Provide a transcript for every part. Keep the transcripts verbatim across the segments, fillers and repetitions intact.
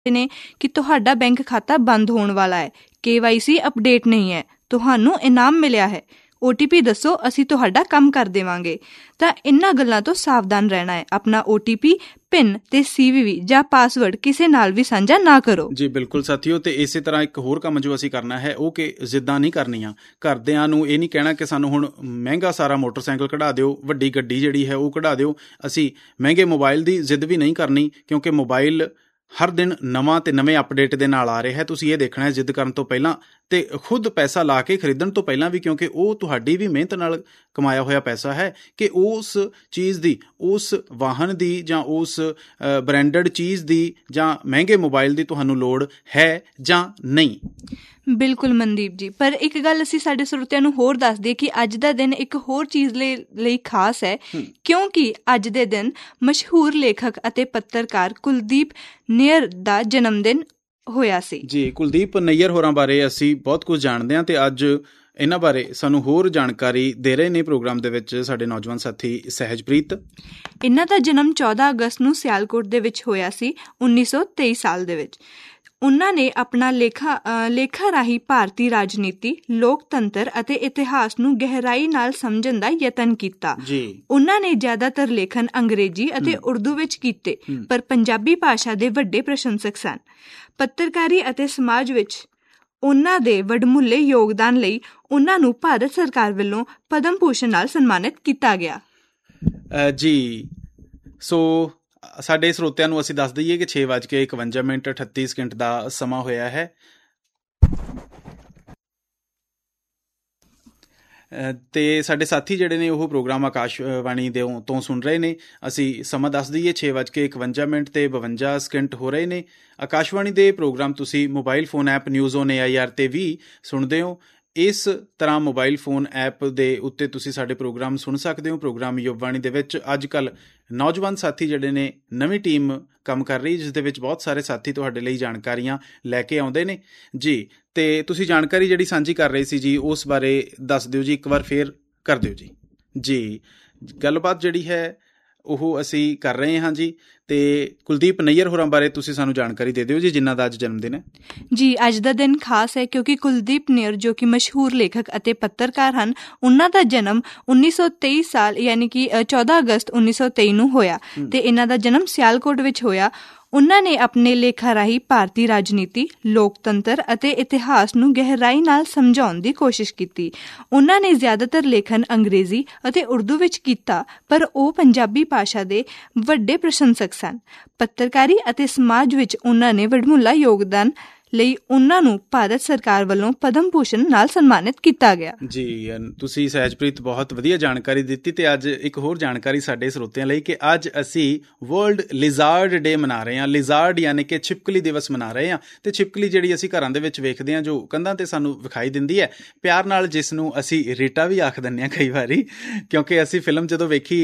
ਨੇ ਕਿ ਤੁਹਾਡਾ ਬੈਂਕ ਖਾਤਾ ਬੰਦ ਹੋਣ ਵਾਲਾ ਹੈ, ਕੇ ਵਾਈ ਸੀ ਅਪਡੇਟ ਨਹੀਂ ਹੈ, ਤੁਹਾਨੂੰ ਇਨਾਮ ਮਿਲਿਆ ਹੈ, ਓ ਟੀ ਪੀ ਦੱਸੋ, ਅਸੀਂ ਤੁਹਾਡਾ ਕੰਮ ਕਰ ਦੇਵਾਂਗੇ। ਤਾਂ ਇਹਨਾਂ ਗੱਲਾਂ ਤੋਂ ਸਾਵਧਾਨ ਰਹਿਣਾ ਹੈ। ਆਪਣਾ ਓ ਟੀ ਪੀ, ਪਿਨ ਤੇ ਸੀ ਵੀ ਵੀ ਜਾਂ ਪਾਸਵਰਡ ਕਿਸੇ ਨਾਲ ਵੀ ਸਾਂਝਾ ਨਾ ਕਰੋ। ਜੀ ਬਿਲਕੁਲ ਸਾਥੀਓ, ਤੇ ਇਸੇ ਤਰ੍ਹਾਂ ਇੱਕ ਹੋਰ ਕੰਮ ਜੋ ਅਸੀਂ ਕਰਨਾ ਹੈ ਉਹ ਕਿ ਜ਼ਿੱਦਾਂ ਨਹੀਂ ਕਰਨੀਆਂ। ਘਰਦਿਆਂ ਨੂੰ ਇਹ ਨਹੀਂ ਕਹਿਣਾ ਕਿ ਸਾਨੂੰ ਹੁਣ ਮਹਿੰਗਾ ਸਾਰਾ ਮੋਟਰਸਾਈਕਲ ਕਢਾ ਦਿਓ, ਵੱਡੀ ਗੱਡੀ ਜਿਹੜੀ ਹੈ ਉਹ ਕਢਾ ਦਿਓ। ਅਸੀਂ ਮਹਿੰਗੇ ਮੋਬਾਈਲ ਦੀ ਜ਼ਿੱਦ ਵੀ ਨਹੀਂ ਕਰਨੀ, ਕਿਉਂਕਿ ਮੋਬਾਈਲ ਹਰ ਦਿਨ ਨਵਾਂ ਅਤੇ ਨਵੇਂ ਅਪਡੇਟ ਦੇ ਨਾਲ ਆ ਰਿਹਾ ਹੈ। ਤੁਸੀਂ ਇਹ ਦੇਖਣਾ ਹੈ ਜ਼ਿੱਦ ਕਰਨ ਤੋਂ ਪਹਿਲਾਂ ਅਤੇ ਖੁਦ ਪੈਸਾ ਲਾ ਕੇ ਖਰੀਦਣ ਤੋਂ ਪਹਿਲਾਂ ਵੀ, ਕਿਉਂਕਿ ਉਹ ਤੁਹਾਡੀ ਵੀ ਮਿਹਨਤ ਨਾਲ ਕਮਾਇਆ ਹੋਇਆ ਪੈਸਾ ਹੈ, ਕਿ ਉਸ ਚੀਜ਼ ਦੀ, ਉਸ ਵਾਹਨ ਦੀ ਜਾਂ ਉਸ ਬ੍ਰੈਂਡਡ ਚੀਜ਼ ਦੀ ਜਾਂ ਮਹਿੰਗੇ ਮੋਬਾਈਲ ਦੀ ਤੁਹਾਨੂੰ ਲੋੜ ਹੈ ਜਾਂ ਨਹੀਂ। ਬਿਲਕੁਲ ਮਨਦੀਪ ਜੀ, ਪਰ ਇੱਕ ਗੱਲ ਅਸੀਂ ਸਾਡੇ ਸਰੋਤਿਆਂ ਨੂੰ ਹੋਰ ਦੱਸ ਦਈਏ ਕਿ ਅੱਜ ਦਾ ਦਿਨ ਇੱਕ ਹੋਰ ਚੀਜ਼ ਲਈ ਲਈ ਖਾਸ ਹੈ, ਕਿਉਂਕਿ ਅੱਜ ਦੇ ਦਿਨ ਮਸ਼ਹੂਰ ਲੇਖਕ ਅਤੇ ਪੱਤਰਕਾਰ ਕੁਲਦੀਪ ਨਈਅਰ ਦਾ ਜਨਮ ਦਿਨ ਹੋਇਆ ਸੀ। ਜੀ, ਕੁਲਦੀਪ ਨਈਅਰ ਹੋਰਾਂ ਬਾਰੇ ਅਸੀਂ ਬਹੁਤ ਕੁਝ ਜਾਣਦੇ ਹਾਂ ਅਤੇ ਅੱਜ ਇਹਨਾਂ ਬਾਰੇ ਸਾਨੂੰ ਹੋਰ ਜਾਣਕਾਰੀ ਦੇ ਰਹੇ ਨੇ ਪ੍ਰੋਗਰਾਮ ਦੇ ਵਿੱਚ ਸਾਡੇ ਨੌਜਵਾਨ ਸਾਥੀ ਸਹਿਜਪ੍ਰੀਤ। ਇਹਨਾਂ ਦਾ ਜਨਮ ਚੌਦਾਂ ਅਗਸਤ ਨੂੰ ਸਿਆਲਕੋਟ ਦੇ ਵਿੱਚ ਹੋਇਆ ਸੀ, ਉੱਨੀ ਸੌ ਤੇਈ ਸਾਲ ਦੇ ਵਿੱਚ। ਉਹਨਾਂ ਨੇ ਆਪਣਾ ਲੇਖਾ ਲੇਖਾਂ ਰਾਹੀਂ ਭਾਰਤੀ ਰਾਜਨੀਤੀ, ਲੋਕਤੰਤਰ ਅਤੇ ਇਤਿਹਾਸ ਨੂੰ ਗਹਿਰਾਈ ਨਾਲ ਸਮਝਣ ਦਾ ਯਤਨ ਕੀਤਾ। ਉਹਨਾਂ ਨੇ ਜ਼ਿਆਦਾਤਰ ਲੇਖਨ ਅੰਗਰੇਜ਼ੀ ਅਤੇ ਉਰਦੂ ਵਿੱਚ ਕੀਤੇ, ਪਰ ਪੰਜਾਬੀ ਭਾਸ਼ਾ ਦੇ ਵੱਡੇ ਪ੍ਰਸ਼ੰਸਕ ਸਨ। ਪੱਤਰਕਾਰੀ ਅਤੇ ਸਮਾਜ ਵਿੱਚ ਉਹਨਾਂ ਦੇ ਵਡਮੁੱਲੇ ਯੋਗਦਾਨ ਲਈ ਉਹਨਾਂ ਨੂੰ ਭਾਰਤ ਸਰਕਾਰ ਵੱਲੋਂ ਪਦਮ ਭੂਸ਼ਣ ਨਾਲ ਸਨਮਾਨਿਤ ਕੀਤਾ ਗਿਆ। ਜੀ, ਸੋ ਸਾਡੇ ਸਰੋਤਿਆਂ ਨੂੰ ਅਸੀਂ ਦੱਸ ਦਈਏ ਕਿ ਛੇ ਵੱਜ ਕੇ ਇਕਵੰਜਾ ਮਿੰਟ ਅਠੱਤੀ ਸਕਿੰਟ ਦਾ ਸਮਾਂ ਹੋਇਆ ਹੈ ਅਤੇ ਸਾਡੇ ਸਾਥੀ ਜਿਹੜੇ ਨੇ ਉਹ ਪ੍ਰੋਗਰਾਮ ਆਕਾਸ਼ਵਾਣੀ ਦੇ ਤੋਂ ਸੁਣ ਰਹੇ ਨੇ। ਅਸੀਂ ਸਮਾਂ ਦੱਸ ਦਈਏ, ਛੇ ਵੱਜ ਕੇ ਇਕਵੰਜਾ ਮਿੰਟ ਅਤੇ ਬਵੰਜਾ ਸਕਿੰਟ ਹੋ ਰਹੇ ਨੇ। ਆਕਾਸ਼ਵਾਣੀ ਦੇ ਪ੍ਰੋਗਰਾਮ ਤੁਸੀਂ mobile phone app news on A I R 'ਤੇ ਵੀ ਸੁਣਦੇ ਹੋ। ਇਸ ਤਰ੍ਹਾਂ ਮੋਬਾਈਲ ਫੋਨ ਐਪ ਦੇ ਉੱਤੇ ਤੁਸੀਂ ਸਾਡੇ ਪ੍ਰੋਗਰਾਮ ਸੁਣ ਸਕਦੇ ਹੋ। ਪ੍ਰੋਗਰਾਮ ਯੁਵਵਾਣੀ ਦੇ ਵਿੱਚ ਅੱਜ ਕੱਲ੍ਹ ਨੌਜਵਾਨ ਸਾਥੀ ਜਿਹੜੇ ਨੇ ਨਵੀਂ ਟੀਮ ਕੰਮ ਕਰ ਰਹੀ, ਜਿਸ ਦੇ ਵਿੱਚ ਬਹੁਤ ਸਾਰੇ ਸਾਥੀ ਤੁਹਾਡੇ ਲਈ ਜਾਣਕਾਰੀਆਂ ਲੈ ਕੇ ਆਉਂਦੇ ਨੇ ਜੀ। ਅਤੇ ਤੁਸੀਂ ਜਾਣਕਾਰੀ ਜਿਹੜੀ ਸਾਂਝੀ ਕਰ ਰਹੇ ਸੀ ਜੀ, ਉਸ ਬਾਰੇ ਦੱਸ ਦਿਓ ਜੀ, ਇੱਕ ਵਾਰ ਫੇਰ ਕਰ ਦਿਓ ਜੀ। ਜੀ, ਗੱਲਬਾਤ ਜਿਹੜੀ ਹੈ ਉਹ ਅਸੀਂ ਕਰ ਰਹੇ ਹਾਂ ਜੀ, ਅਤੇ ਕੁਲਦੀਪ ਨਈਅਰ ਹੋਰਾਂ ਬਾਰੇ ਤੁਸੀਂ ਸਾਨੂੰ ਜਾਣਕਾਰੀ ਦੇ ਦਿਓ ਜੀ, ਜਿਨ੍ਹਾਂ ਦਾ ਅੱਜ ਜਨਮ ਦਿਨ ਹੈ। ਜੀ, ਅੱਜ ਦਾ ਦਿਨ ਖਾਸ ਹੈ ਕਿਉਂਕਿ ਕੁਲਦੀਪ ਨਈਅਰ ਜੋ ਕਿ ਮਸ਼ਹੂਰ ਲੇਖਕ ਅਤੇ ਪੱਤਰਕਾਰ ਹਨ, ਉਹਨਾਂ ਦਾ ਜਨਮ ਉੱਨੀ ਸੌ ਤੇਈ ਸਾਲ ਯਾਨੀ ਕਿ ਚੌਦਾਂ ਅਗਸਤ ਉੱਨੀ ਸੌ ਤੇਈ ਨੂੰ ਹੋਇਆ ਅਤੇ ਇਹਨਾਂ ਦਾ ਜਨਮ ਸਿਆਲਕੋਟ ਵਿੱਚ ਹੋਇਆ। ਉਹਨਾਂ ਨੇ ਆਪਣੇ ਲੇਖਾਂ ਰਾਹੀਂ ਭਾਰਤੀ ਰਾਜਨੀਤੀ, ਲੋਕਤੰਤਰ ਅਤੇ ਇਤਿਹਾਸ ਨੂੰ ਗਹਿਰਾਈ ਨਾਲ ਸਮਝਾਉਣ ਦੀ ਕੋਸ਼ਿਸ਼ ਕੀਤੀ। ਉਹਨਾਂ ਨੇ ਜ਼ਿਆਦਾਤਰ ਲੇਖਨ ਅੰਗਰੇਜ਼ੀ ਅਤੇ ਉਰਦੂ ਵਿੱਚ ਕੀਤਾ, ਪਰ ਉਹ ਪੰਜਾਬੀ ਭਾਸ਼ਾ ਦੇ ਵੱਡੇ ਪ੍ਰਸ਼ੰਸਕ ਸਨ। ਪੱਤਰਕਾਰੀ ਅਤੇ ਸਮਾਜ ਵਿੱਚ ਉਹਨਾਂ ਨੇ ਵਡਮੁੱਲਾ ਯੋਗਦਾਨ ਲਈ ਉਹਨਾਂ ਨੂੰ ਭਾਰਤ ਸਰਕਾਰ ਵੱਲੋਂ ਪਦਮ ਭੂਸ਼ਣ ਨਾਲ ਸਨਮਾਨਿਤ ਕੀਤਾ ਗਿਆ। ਜੀ, ਤੁਸੀਂ ਸਹਿਜਪ੍ਰੀਤ ਬਹੁਤ ਵਧੀਆ ਜਾਣਕਾਰੀ ਦਿੱਤੀ। ਅਤੇ ਅੱਜ ਇੱਕ ਹੋਰ ਜਾਣਕਾਰੀ ਸਾਡੇ ਸਰੋਤਿਆਂ ਲਈ ਕਿ ਅੱਜ ਅਸੀਂ ਵਰਲਡ ਲਿਜ਼ਾਰਡ ਡੇ ਮਨਾ ਰਹੇ ਹਾਂ। ਲਿਜ਼ਾਰਡ ਯਾਨੀ ਕਿ ਛਿਪਕਲੀ ਦਿਵਸ ਮਨਾ ਰਹੇ ਹਾਂ। ਅਤੇ ਛਿਪਕਲੀ ਜਿਹੜੀ ਅਸੀਂ ਘਰਾਂ ਦੇ ਵਿੱਚ ਵੇਖਦੇ ਹਾਂ, ਜੋ ਕੰਧਾਂ 'ਤੇ ਸਾਨੂੰ ਵਿਖਾਈ ਦਿੰਦੀ ਹੈ, ਪਿਆਰ ਨਾਲ ਜਿਸ ਨੂੰ ਅਸੀਂ ਰੀਟਾ ਵੀ ਆਖ ਦਿੰਦੇ ਹਾਂ ਕਈ ਵਾਰੀ, ਕਿਉਂਕਿ ਅਸੀਂ ਫਿਲਮ ਜਦੋਂ ਵੇਖੀ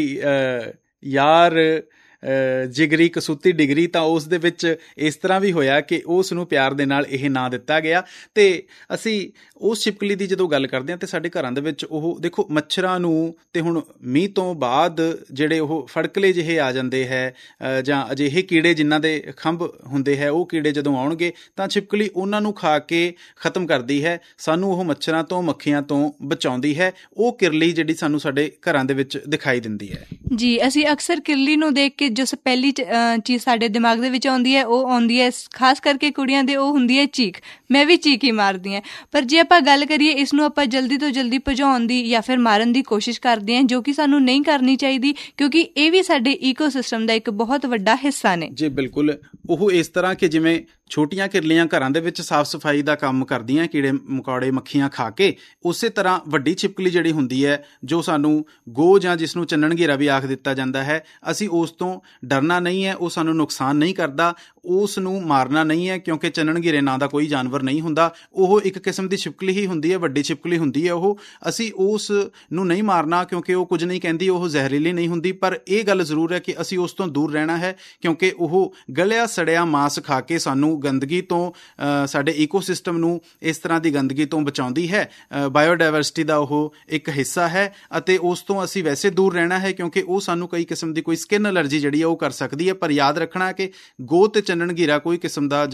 ਯਾਰ ਜਿਗਰੀ ਕਸੂਤੀ ਡਿਗਰੀ, ਤਾਂ ਉਸ ਦੇ ਵਿੱਚ ਇਸ ਤਰ੍ਹਾਂ ਵੀ ਹੋਇਆ ਕਿ ਉਸ ਨੂੰ ਪਿਆਰ ਦੇ ਨਾਲ ਇਹ ਨਾਂ ਦਿੱਤਾ ਗਿਆ। ਅਤੇ ਅਸੀਂ ਉਸ ਛਿਪਕਲੀ ਦੀ ਜਦੋਂ ਗੱਲ ਕਰਦੇ ਹਾਂ, ਅਤੇ ਸਾਡੇ ਘਰਾਂ ਦੇ ਵਿੱਚ ਉਹ ਦੇਖੋ ਮੱਛਰਾਂ ਨੂੰ, ਅਤੇ ਹੁਣ ਮੀਂਹ ਤੋਂ ਬਾਅਦ ਜਿਹੜੇ ਉਹ ਫੜਕਲੇ ਜਿਹੇ ਆ ਜਾਂਦੇ ਹੈ, ਜਾਂ ਅਜਿਹੇ ਕੀੜੇ ਜਿਨ੍ਹਾਂ ਦੇ ਖੰਭ ਹੁੰਦੇ ਹੈ, ਉਹ ਕੀੜੇ ਜਦੋਂ ਆਉਣਗੇ ਤਾਂ ਛਿਪਕਲੀ ਉਹਨਾਂ ਨੂੰ ਖਾ ਕੇ ਖ਼ਤਮ ਕਰਦੀ ਹੈ। ਸਾਨੂੰ ਉਹ ਮੱਛਰਾਂ ਤੋਂ, ਮੱਖੀਆਂ ਤੋਂ ਬਚਾਉਂਦੀ ਹੈ। ਉਹ ਕਿਰਲੀ ਜਿਹੜੀ ਸਾਨੂੰ ਸਾਡੇ ਘਰਾਂ ਦੇ ਵਿੱਚ ਦਿਖਾਈ ਦਿੰਦੀ ਹੈ। ਜੀ, ਅਸੀਂ ਅਕਸਰ ਕਿਰਲੀ ਨੂੰ ਦੇਖ ਕੇ ਜੋ ਪਹਿਲੀ ਚੀਜ਼ ਸਾਡੇ ਦਿਮਾਗ ਦੇ ਵਿੱਚ ਆਉਂਦੀ ਹੈ ਉਹ ਆਉਂਦੀ ਹੈ, ਖਾਸ ਕਰਕੇ ਕੁੜੀਆਂ ਦੇ, ਉਹ ਹੁੰਦੀ ਹੈ ਚੀਕ। ਮੈਂ ਵੀ ਚੀਕ ਹੀ ਮਾਰਦੀ ਹਾਂ। ਪਰ ਜੇ ਆਪਾਂ ਗੱਲ ਕਰੀਏ, ਇਸ ਨੂੰ ਆਪਾਂ ਜਲਦੀ ਤੋਂ ਜਲਦੀ ਭਜਾਉਣ ਦੀ ਜਾਂ ਫਿਰ ਮਾਰਨ ਦੀ ਕੋਸ਼ਿਸ਼ ਕਰਦੇ ਹਾਂ, ਜੋ ਕਿ ਸਾਨੂੰ ਨਹੀਂ ਕਰਨੀ ਚਾਹੀਦੀ, ਕਿਉਂਕਿ ਇਹ ਵੀ ਸਾਡੇ ਈਕੋ ਸਿਸਟਮ ਦਾ ਇੱਕ ਬਹੁਤ ਵੱਡਾ ਹਿੱਸਾ ਨੇ। ਜੀ ਬਿਲਕੁਲ, ਉਹ ਇਸ ਤਰ੍ਹਾਂ ਕਿ ਜਿਵੇਂ ਛੋਟੀਆਂ ਕਿਰਲੀਆਂ ਘਰਾਂ ਦੇ ਵਿੱਚ ਸਾਫ਼ ਸਫਾਈ ਦਾ ਕੰਮ ਕਰਦੀਆਂ ਕੀੜੇ ਮਕੌੜੇ ਮੱਖੀਆਂ ਖਾ ਕੇ, ਉਸੇ ਤਰ੍ਹਾਂ ਵੱਡੀ ਛਿਪਕਲੀ ਜਿਹੜੀ ਹੁੰਦੀ ਹੈ, ਜੋ ਸਾਨੂੰ ਗੋ ਜਾਂ ਜਿਸ ਨੂੰ ਚੰਨਣ ਘੇਰਾ ਵੀ ਆਖ ਦਿੱਤਾ ਜਾਂਦਾ ਹੈ, ਅਸੀਂ ਉਸ ਤੋਂ ਡਰਨਾ ਨਹੀਂ ਹੈ। ਉਹ ਸਾਨੂੰ ਨੁਕਸਾਨ ਨਹੀਂ ਕਰਦਾ, ਉਸ ਨੂੰ ਮਾਰਨਾ ਨਹੀਂ ਹੈ, ਕਿਉਂਕਿ ਚੰਨਣ ਘੇਰੇ ਨਾਂ ਦਾ ਕੋਈ ਜਾਨਵਰ ਨਹੀਂ ਹੁੰਦਾ। ਉਹ ਇੱਕ ਕਿਸਮ ਦੀ ਛਿਪਕਲੀ ਹੀ ਹੁੰਦੀ ਹੈ, ਵੱਡੀ ਛਿਪਕਲੀ ਹੁੰਦੀ ਹੈ ਉਹ। ਅਸੀਂ ਉਸ ਨੂੰ ਨਹੀਂ ਮਾਰਨਾ, ਕਿਉਂਕਿ ਉਹ ਕੁਝ ਨਹੀਂ ਕਹਿੰਦੀ, ਉਹ ਜ਼ਹਿਰੀਲੀ ਨਹੀਂ ਹੁੰਦੀ। ਪਰ ਇਹ ਗੱਲ ਜ਼ਰੂਰ ਹੈ ਕਿ ਅਸੀਂ ਉਸ ਤੋਂ ਦੂਰ ਰਹਿਣਾ ਹੈ, ਕਿਉਂਕਿ ਉਹ ਗਲਿਆ ਸੜਿਆ ਮਾंस ਖਾ ਕੇ ਸਾਨੂੰ ਗੰਦਗੀ ਤੋਂ, ਸਾਡੇ ਈਕੋ ਸਿਸਟਮ ਨੂੰ ਇਸ ਤਰ੍ਹਾਂ ਦੀ ਗੰਦਗੀ ਤੋਂ ਬਚਾਉਂਦੀ ਹੈ। ਬਾਇਓਡਾਇਵਰਸਿਟੀ ਦਾ ਉਹ ਇੱਕ ਹਿੱਸਾ ਹੈ, ਅਤੇ ਉਸ ਤੋਂ ਅਸੀਂ ਵੈਸੇ ਦੂਰ ਰਹਿਣਾ ਹੈ, ਕਿਉਂਕਿ ਉਹ ਸਾਨੂੰ ਕਈ ਕਿਸਮ ਦੀ ਕੋਈ ਸਕਿਨ ਐਲਰਜੀ ਜਿਹੜੀ ਹੈ ਉਹ ਕਰ ਸਕਦੀ ਹੈ। ਪਰ ਯਾਦ ਰੱਖਣਾ ਕਿ ਗੋ ਅਤੇ ਚੰਨਣ ਘੇਰਾ ਕੋਈ ਕਿਸਮ ਦਾ